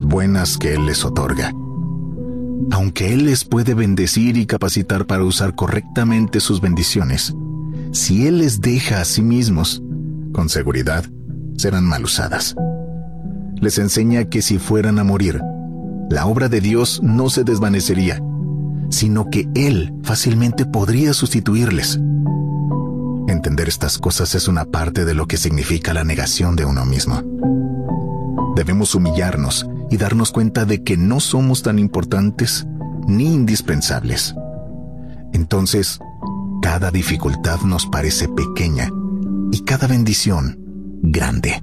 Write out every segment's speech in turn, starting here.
buenas que Él les otorga. Aunque Él les puede bendecir y capacitar para usar correctamente sus bendiciones, si Él les deja a sí mismos, con seguridad serán mal usadas. Les enseña que si fueran a morir, la obra de Dios no se desvanecería, sino que Él fácilmente podría sustituirles. Entender estas cosas es una parte de lo que significa la negación de uno mismo. Debemos humillarnos y darnos cuenta de que no somos tan importantes ni indispensables. Entonces, cada dificultad nos parece pequeña y cada bendición grande.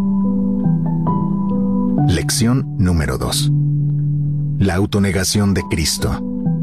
Lección número 2. La autonegación de Cristo.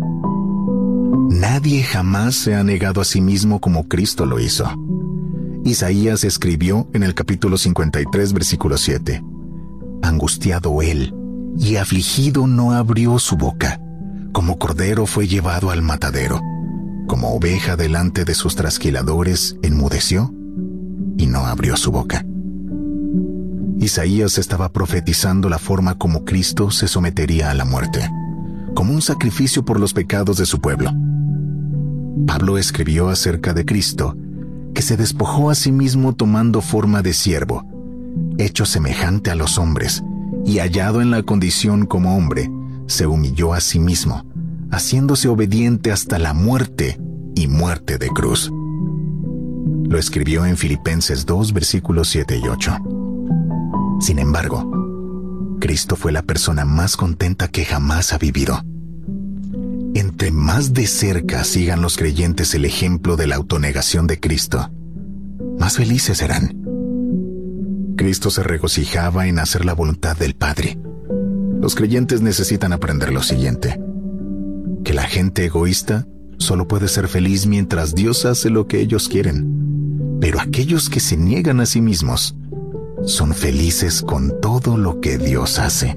Nadie jamás se ha negado a sí mismo como Cristo lo hizo. Isaías escribió en el capítulo 53, versículo 7: Angustiado él y afligido no abrió su boca. Como cordero fue llevado al matadero. Como oveja delante de sus trasquiladores enmudeció y no abrió su boca. Isaías estaba profetizando la forma como Cristo se sometería a la muerte, como un sacrificio por los pecados de su pueblo. Pablo escribió acerca de Cristo, que se despojó a sí mismo tomando forma de siervo, hecho semejante a los hombres, y hallado en la condición como hombre, se humilló a sí mismo, haciéndose obediente hasta la muerte y muerte de cruz. Lo escribió en Filipenses 2, versículos 7 y 8. Sin embargo, Cristo fue la persona más contenta que jamás ha vivido. Entre más de cerca sigan los creyentes el ejemplo de la autonegación de Cristo, más felices serán. Cristo se regocijaba en hacer la voluntad del Padre. Los creyentes necesitan aprender lo siguiente: que la gente egoísta solo puede ser feliz mientras Dios hace lo que ellos quieren, pero aquellos que se niegan a sí mismos son felices con todo lo que Dios hace.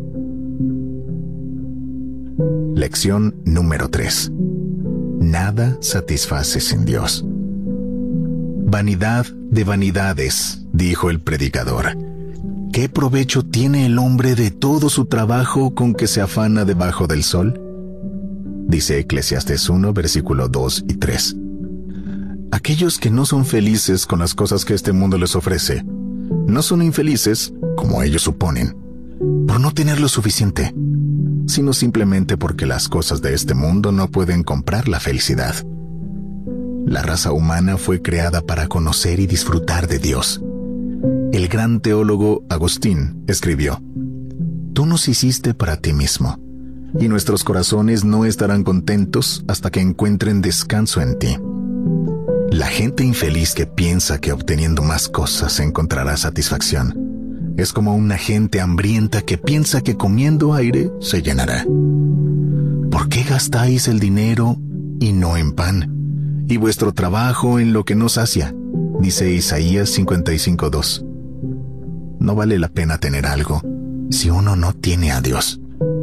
Lección número 3. Nada satisface sin Dios. Vanidad de vanidades, dijo el predicador. ¿Qué provecho tiene el hombre de todo su trabajo con que se afana debajo del sol? Dice Eclesiastés 1, versículo 2 y 3. Aquellos que no son felices con las cosas que este mundo les ofrece, no son infelices, como ellos suponen, por no tener lo suficiente, sino simplemente porque las cosas de este mundo no pueden comprar la felicidad. La raza humana fue creada para conocer y disfrutar de Dios. El gran teólogo Agustín escribió: Tú nos hiciste para ti mismo, y nuestros corazones no estarán contentos hasta que encuentren descanso en ti. La gente infeliz que piensa que obteniendo más cosas encontrará satisfacción es como una gente hambrienta que piensa que comiendo aire se llenará. ¿Por qué gastáis el dinero y no en pan, y vuestro trabajo en lo que no sacia? Dice Isaías 55:2. No vale la pena tener algo si uno no tiene a Dios.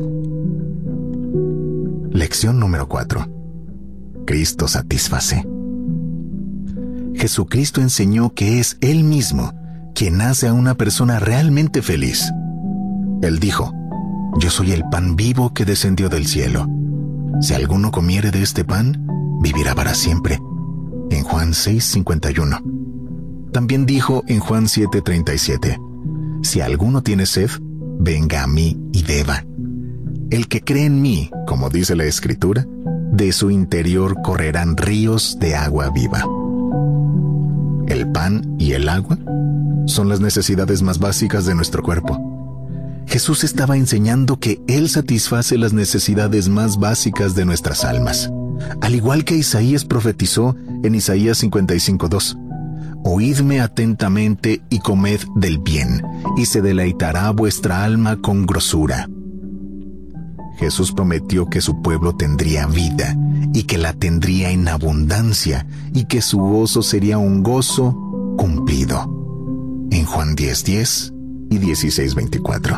Lección número 4. Cristo satisface. Jesucristo enseñó que es Él mismo quien hace a una persona realmente feliz. Él dijo: Yo soy el pan vivo que descendió del cielo. Si alguno comiere de este pan, vivirá para siempre. En Juan 6:51. También dijo en Juan 7:37: Si alguno tiene sed, venga a mí y beba. El que cree en mí, como dice la Escritura, de su interior correrán ríos de agua viva. El pan y el agua son las necesidades más básicas de nuestro cuerpo. Jesús estaba enseñando que Él satisface las necesidades más básicas de nuestras almas, al igual que Isaías profetizó en Isaías 55:2. Oídme atentamente y comed del bien, y se deleitará vuestra alma con grosura. Jesús prometió que su pueblo tendría vida, y que la tendría en abundancia, y que su gozo sería un gozo cumplido. En Juan 10:10 y 16:24.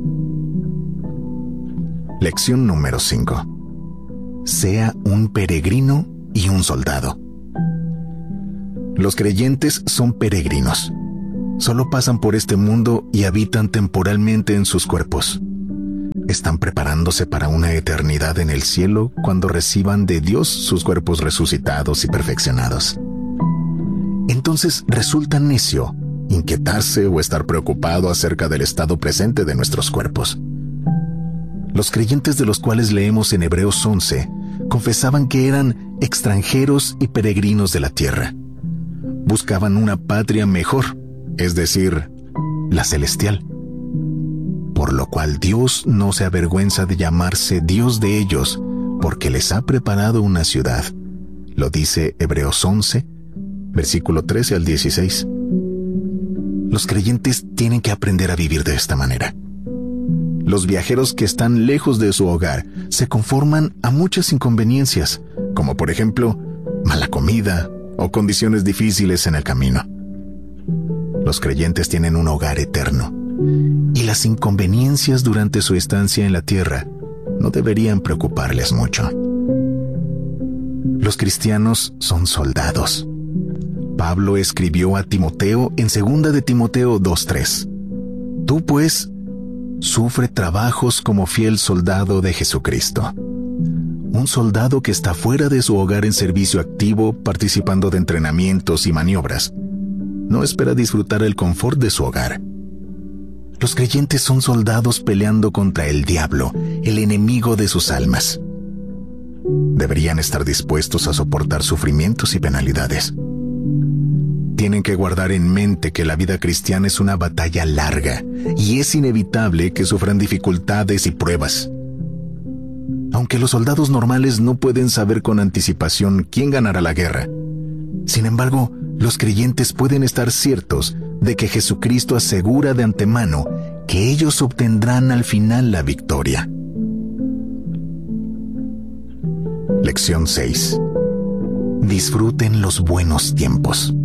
Lección número 5. Sea un peregrino y un soldado. Los creyentes son peregrinos. Solo pasan por este mundo y habitan temporalmente en sus cuerpos. están preparándose para una eternidad en el cielo cuando reciban de Dios sus cuerpos resucitados y perfeccionados. Entonces resulta necio inquietarse o estar preocupado acerca del estado presente de nuestros cuerpos. Los creyentes de los cuales leemos en Hebreos 11 confesaban que eran extranjeros y peregrinos de la tierra. Buscaban una patria mejor, es decir, la celestial. Por lo cual Dios no se avergüenza de llamarse Dios de ellos, porque les ha preparado una ciudad. Lo dice Hebreos 11, versículo 13 al 16. Los creyentes tienen que aprender a vivir de esta manera. Los viajeros que están lejos de su hogar se conforman a muchas inconveniencias, como por ejemplo, mala comida o condiciones difíciles en el camino. Los creyentes tienen un hogar eterno, y las inconveniencias durante su estancia en la tierra no deberían preocuparles mucho. Los cristianos son soldados. Pablo escribió a Timoteo en 2 de Timoteo 2:3. Tú pues, sufre trabajos como fiel soldado de Jesucristo. Un soldado que está fuera de su hogar en servicio activo, participando de entrenamientos y maniobras, no espera disfrutar el confort de su hogar. Los creyentes son soldados peleando contra el diablo, el enemigo de sus almas. Deberían estar dispuestos a soportar sufrimientos y penalidades. Tienen que guardar en mente que la vida cristiana es una batalla larga y es inevitable que sufran dificultades y pruebas. Aunque los soldados normales no pueden saber con anticipación quién ganará la guerra, sin embargo, los creyentes pueden estar ciertos de que Jesucristo asegura de antemano que ellos obtendrán al final la victoria. Lección 6. Disfruten los buenos tiempos.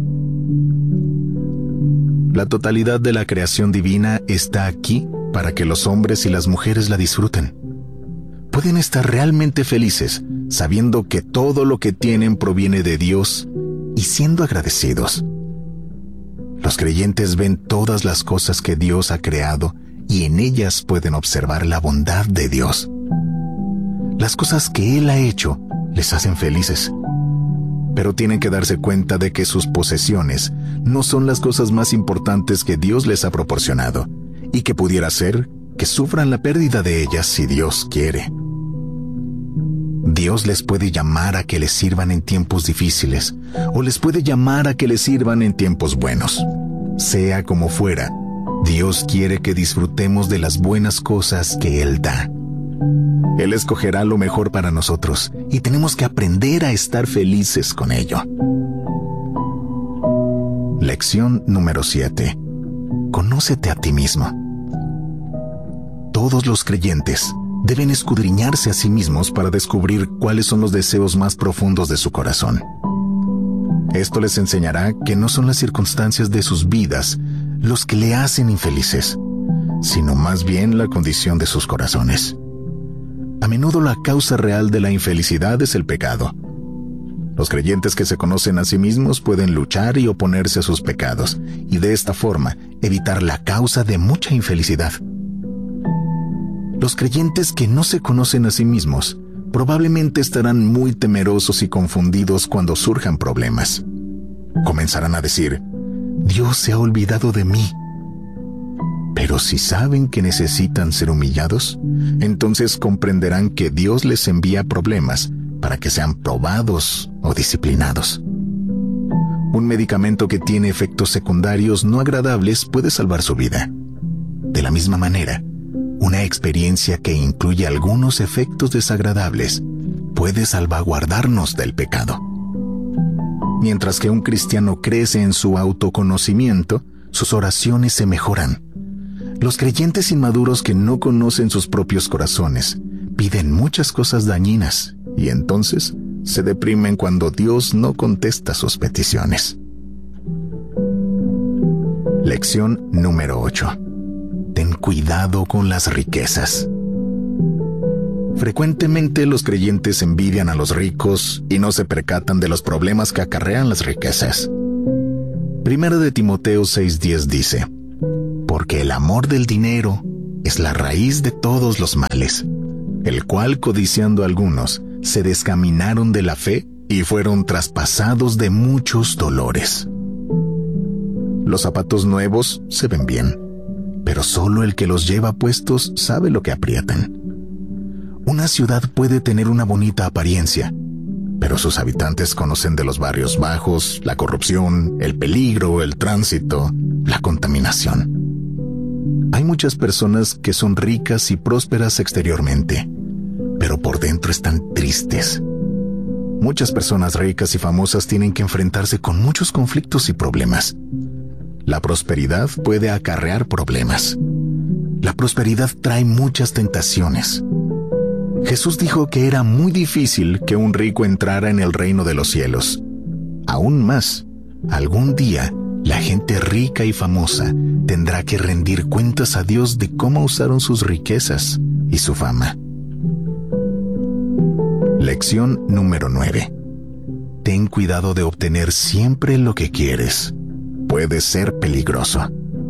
La totalidad de la creación divina está aquí para que los hombres y las mujeres la disfruten. Pueden estar realmente felices sabiendo que todo lo que tienen proviene de Dios y siendo agradecidos. Los creyentes ven todas las cosas que Dios ha creado y en ellas pueden observar la bondad de Dios. Las cosas que Él ha hecho les hacen felices, pero tienen que darse cuenta de que sus posesiones no son las cosas más importantes que Dios les ha proporcionado y que pudiera ser que sufran la pérdida de ellas si Dios quiere. Dios les puede llamar a que les sirvan en tiempos difíciles o les puede llamar a que les sirvan en tiempos buenos. Sea como fuera, Dios quiere que disfrutemos de las buenas cosas que Él da. Él escogerá lo mejor para nosotros y tenemos que aprender a estar felices con ello. Lección número 7. Conócete a ti mismo. Todos los creyentes deben escudriñarse a sí mismos para descubrir cuáles son los deseos más profundos de su corazón. Esto les enseñará que no son las circunstancias de sus vidas los que le hacen infelices, sino más bien la condición de sus corazones. A menudo la causa real de la infelicidad es el pecado. Los creyentes que se conocen a sí mismos pueden luchar y oponerse a sus pecados, y de esta forma evitar la causa de mucha infelicidad. Los creyentes que no se conocen a sí mismos probablemente estarán muy temerosos y confundidos cuando surjan problemas. Comenzarán a decir, Dios se ha olvidado de mí. Pero si saben que necesitan ser humillados, entonces comprenderán que Dios les envía problemas para que sean probados o disciplinados. Un medicamento que tiene efectos secundarios no agradables puede salvar su vida. De la misma manera, una experiencia que incluye algunos efectos desagradables puede salvaguardarnos del pecado. Mientras que un cristiano crece en su autoconocimiento, sus oraciones se mejoran. Los creyentes inmaduros que no conocen sus propios corazones piden muchas cosas dañinas y entonces se deprimen cuando Dios no contesta sus peticiones. Lección número 8. Ten cuidado con las riquezas. Frecuentemente los creyentes envidian a los ricos y no se percatan de los problemas que acarrean las riquezas. 1 de Timoteo 6:10 dice, porque el amor del dinero es la raíz de todos los males, el cual, codiciando algunos, se descaminaron de la fe y fueron traspasados de muchos dolores. Los zapatos nuevos se ven bien, pero solo el que los lleva puestos sabe lo que aprietan. Una ciudad puede tener una bonita apariencia, pero sus habitantes conocen de los barrios bajos, la corrupción, el peligro, el tránsito, la contaminación. Hay muchas personas que son ricas y prósperas exteriormente, pero por dentro están tristes. Muchas personas ricas y famosas tienen que enfrentarse con muchos conflictos y problemas. La prosperidad puede acarrear problemas. La prosperidad trae muchas tentaciones. Jesús dijo que era muy difícil que un rico entrara en el reino de los cielos. Aún más, algún día, la gente rica y famosa tendrá que rendir cuentas a Dios de cómo usaron sus riquezas y su fama. Lección número 9. Ten cuidado de obtener siempre lo que quieres. Puede ser peligroso.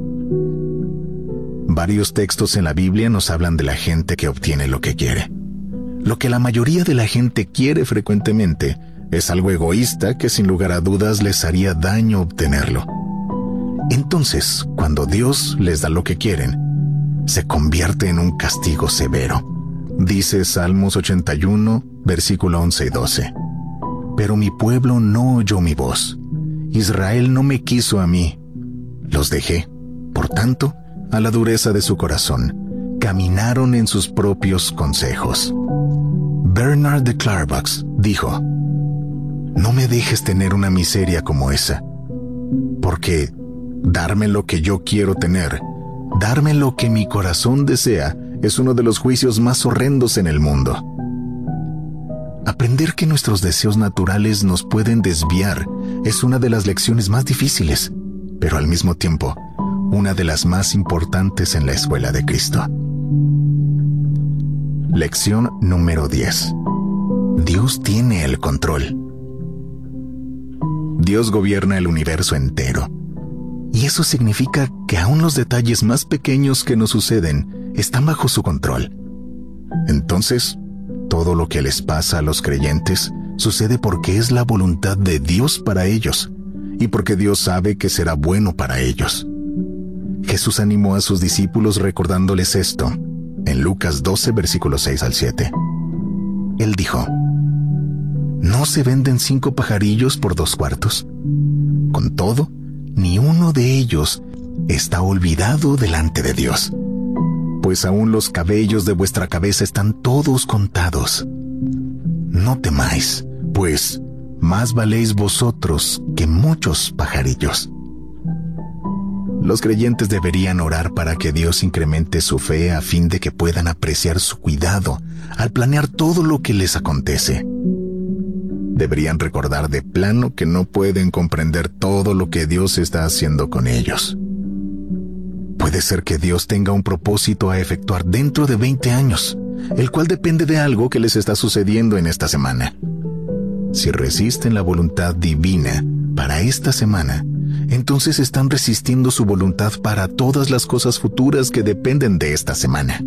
Varios textos en la Biblia nos hablan de la gente que obtiene lo que quiere. Lo que la mayoría de la gente quiere frecuentemente es algo egoísta que sin lugar a dudas les haría daño obtenerlo. Entonces, cuando Dios les da lo que quieren, se convierte en un castigo severo. Dice Salmos 81, versículo 11 y 12. Pero mi pueblo no oyó mi voz. Israel no me quiso a mí. Los dejé, por tanto, a la dureza de su corazón. Caminaron en sus propios consejos. Bernard de Clairvaux dijo: no me dejes tener una miseria como esa, porque darme lo que yo quiero tener, darme lo que mi corazón desea, es uno de los juicios más horrendos en el mundo. Aprender que nuestros deseos naturales nos pueden desviar es una de las lecciones más difíciles, pero al mismo tiempo, una de las más importantes en la escuela de Cristo. Lección número 10. Dios tiene el control. Dios gobierna el universo entero. Y eso significa que aún los detalles más pequeños que nos suceden están bajo su control. Entonces, todo lo que les pasa a los creyentes sucede porque es la voluntad de Dios para ellos y porque Dios sabe que será bueno para ellos. Jesús animó a sus discípulos recordándoles esto en Lucas 12, versículos 6 al 7. Él dijo: ¿no se venden 5 pajarillos por 2 cuartos? Con todo, ni uno de ellos está olvidado delante de Dios. Pues aún los cabellos de vuestra cabeza están todos contados. No temáis, pues más valéis vosotros que muchos pajarillos. Los creyentes deberían orar para que Dios incremente su fe a fin de que puedan apreciar su cuidado al planear todo lo que les acontece. Deberían recordar de plano que no pueden comprender todo lo que Dios está haciendo con ellos. Puede ser que Dios tenga un propósito a efectuar dentro de 20 años, el cual depende de algo que les está sucediendo en esta semana. Si resisten la voluntad divina para esta semana, entonces están resistiendo su voluntad para todas las cosas futuras que dependen de esta semana.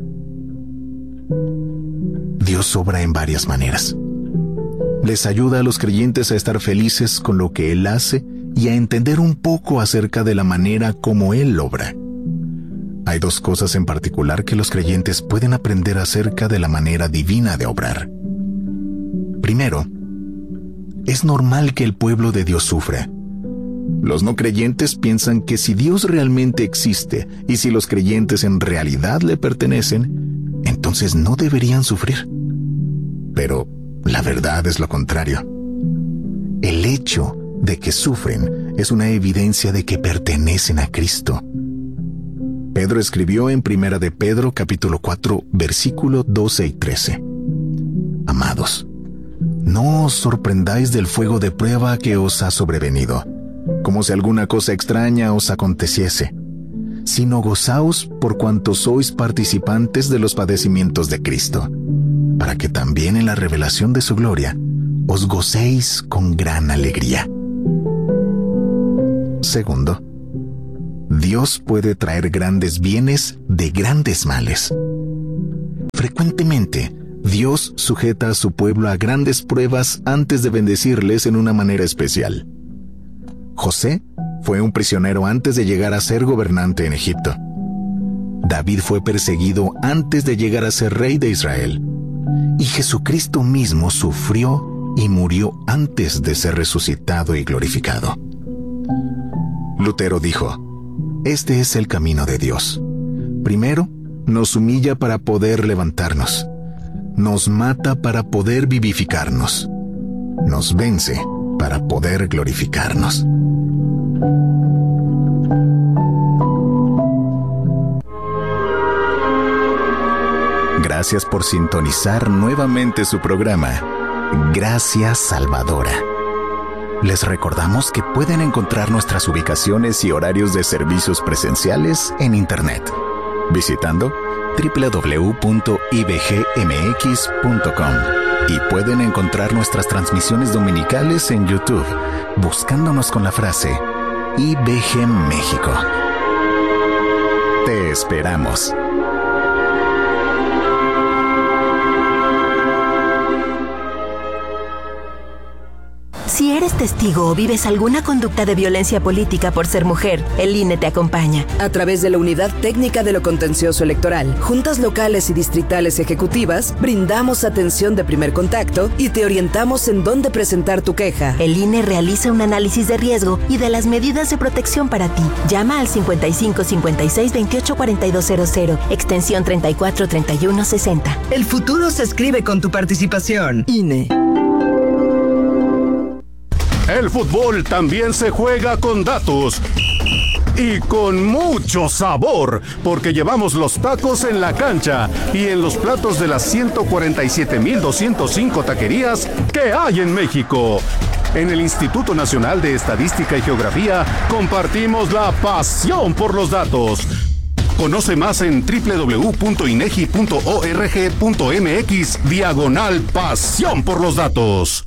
Dios obra en varias maneras. Les ayuda a los creyentes a estar felices con lo que Él hace y a entender un poco acerca de la manera como Él obra. Hay 2 cosas en particular que los creyentes pueden aprender acerca de la manera divina de obrar. Primero, es normal que el pueblo de Dios sufra. Los no creyentes piensan que si Dios realmente existe y si los creyentes en realidad le pertenecen, entonces no deberían sufrir. Pero la verdad es lo contrario. El hecho de que sufren es una evidencia de que pertenecen a Cristo. Pedro escribió en 1 de Pedro capítulo 4, versículo 12 y 13. Amados, no os sorprendáis del fuego de prueba que os ha sobrevenido, como si alguna cosa extraña os aconteciese, sino gozaos por cuanto sois participantes de los padecimientos de Cristo, para que también en la revelación de su gloria os gocéis con gran alegría. Segundo, Dios puede traer grandes bienes de grandes males. Frecuentemente, Dios sujeta a su pueblo a grandes pruebas antes de bendecirles en una manera especial. José fue un prisionero antes de llegar a ser gobernante en Egipto. David fue perseguido antes de llegar a ser rey de Israel. Y Jesucristo mismo sufrió y murió antes de ser resucitado y glorificado. Lutero dijo: este es el camino de Dios. Primero, nos humilla para poder levantarnos. Nos mata para poder vivificarnos. Nos vence para poder glorificarnos. Gracias por sintonizar nuevamente su programa, Gracia Salvadora. Les recordamos que pueden encontrar nuestras ubicaciones y horarios de servicios presenciales en Internet, visitando www.ibgmx.com, y pueden encontrar nuestras transmisiones dominicales en YouTube, buscándonos con la frase IBG México. Te esperamos. Si eres testigo o vives alguna conducta de violencia política por ser mujer, el INE te acompaña. A través de la Unidad Técnica de lo Contencioso Electoral, juntas locales y distritales ejecutivas, brindamos atención de primer contacto y te orientamos en dónde presentar tu queja. El INE realiza un análisis de riesgo y de las medidas de protección para ti. Llama al 55 56 28 4200, extensión 34 31 60. El futuro se escribe con tu participación. INE. El fútbol también se juega con datos y con mucho sabor, porque llevamos los tacos en la cancha y en los platos de las 147,205 taquerías que hay en México. En el Instituto Nacional de Estadística y Geografía compartimos la pasión por los datos. Conoce más en www.inegi.org.mx/pasión por los datos.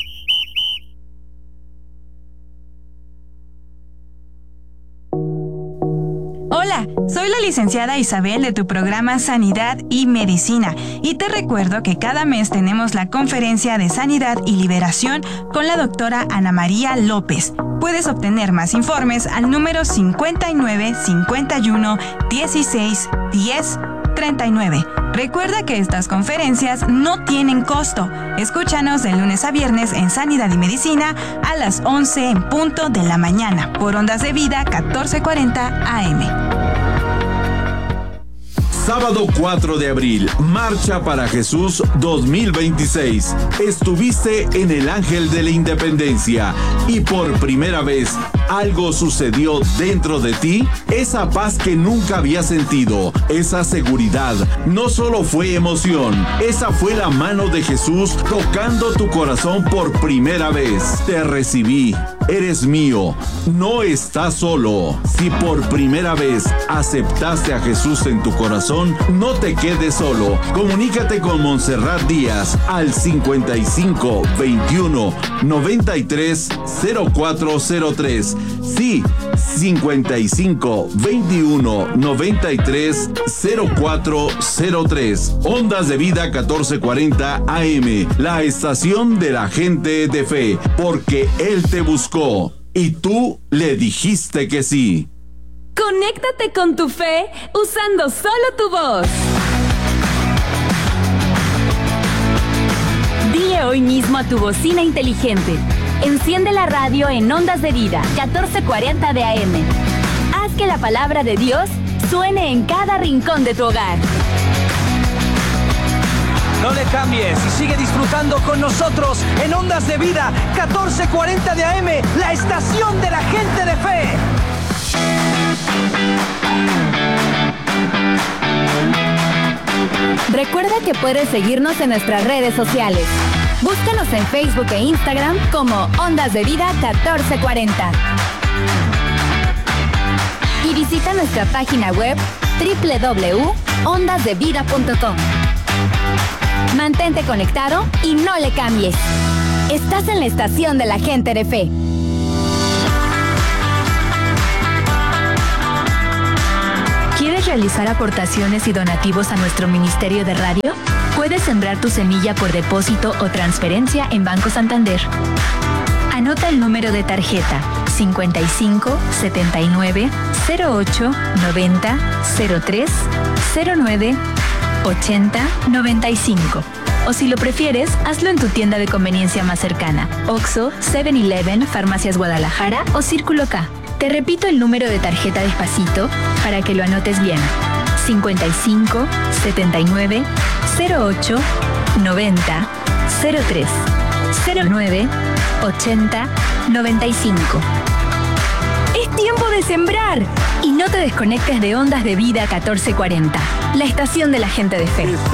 Hola, soy la licenciada Isabel de tu programa Sanidad y Medicina y te recuerdo que cada mes tenemos la conferencia de Sanidad y Liberación con la doctora Ana María López. Puedes obtener más informes al número 59 51 16 10 39. Recuerda que estas conferencias no tienen costo. Escúchanos de lunes a viernes en Sanidad y Medicina a las 11 en punto de la mañana por Ondas de Vida 1440 AM. Sábado 4 de abril, Marcha para Jesús 2026. Estuviste en el Ángel de la Independencia y por primera vez algo sucedió dentro de ti. Esa paz que nunca habías sentido, esa seguridad, no solo fue emoción, esa fue la mano de Jesús tocando tu corazón por primera vez. Te recibí, eres mío, no estás solo. Si por primera vez aceptaste a Jesús en tu corazón, no te quedes solo. Comunícate con Montserrat Díaz al 55 21 93 0403. Sí, 55 21 93 0403. Ondas de Vida 1440 AM, la estación de la gente de fe, porque Él te buscó y tú le dijiste que sí. Conéctate con tu fe usando solo tu voz. Dile hoy mismo a tu bocina inteligente: enciende la radio en Ondas de Vida 1440 de AM. Haz que la palabra de Dios suene en cada rincón de tu hogar. No le cambies y sigue disfrutando con nosotros en Ondas de Vida 1440 de AM, la estación de la gente de fe. Recuerda que puedes seguirnos en nuestras redes sociales. Búscanos en Facebook e Instagram como Ondas de Vida 1440. Y visita nuestra página web www.ondasdevida.com. Mantente conectado y no le cambies. Estás en la estación de la gente de fe. ¿Quieres realizar aportaciones y donativos a nuestro Ministerio de Radio? Puedes sembrar tu semilla por depósito o transferencia en Banco Santander. Anota el número de tarjeta 55 79 08 90 03 09 80 95. O si lo prefieres, hazlo en tu tienda de conveniencia más cercana: Oxxo, 7-Eleven, Farmacias Guadalajara o Círculo K. Te repito el número de tarjeta despacito para que lo anotes bien: 55 79 08 90 03 09 80 95. ¡Es tiempo de sembrar! Y no te desconectes de Ondas de Vida 1440, la estación de la gente de fe.